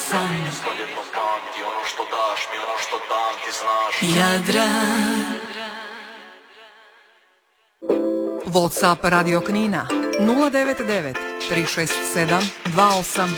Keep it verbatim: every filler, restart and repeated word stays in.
san. Jadran. WhatsApp Radio Knina nula devet devet tri šest sedam dva osam